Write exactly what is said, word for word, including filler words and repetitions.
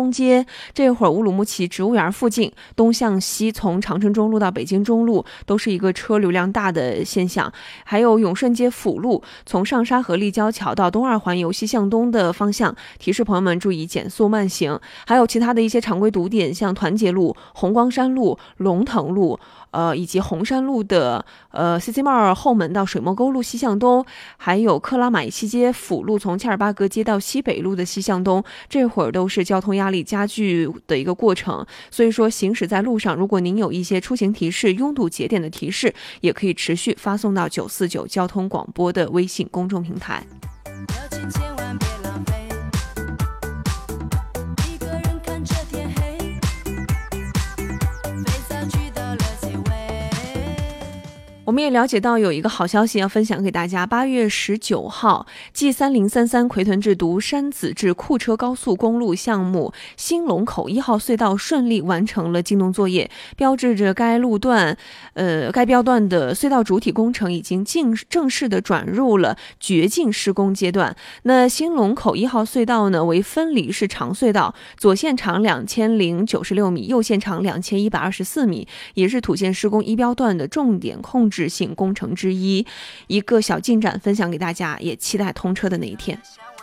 东街，这会儿乌鲁木齐植物园附近东向西，从长春中路到北京中路都是一个车流量大的现象。还有永顺街辅路，从上沙河立交桥到东二环由西向东的方向，提示朋友们注意减速慢行。还有其他的一些常规堵点，像团结路、红光山路、龙腾路呃，以及红山路的呃 C C Mall 后门到水墨沟路西向东，还有克拉玛依西街辅路从恰尔巴格街到西北路的西向东，这会儿都是交通压力加剧的一个过程。所以说行驶在路上，如果您有一些出行提示、拥堵节点的提示，也可以持续发送到九四九交通广播的微信公众平台。我们也了解到有一个好消息要分享给大家，八月十九号 G 三零三三奎屯至独山子至库车高速公路项目兴隆口一号隧道顺利完成了进洞作业，标志着该路段呃该标段的隧道主体工程已经进正式的转入了掘进施工阶段。那兴隆口一号隧道呢为分离式长隧道，左线长两千零九十六米，右线长两千一百二十四米，也是土线施工一标段的重点控制性工程之一。一个小进展分享给大家，也期待通车的那一天。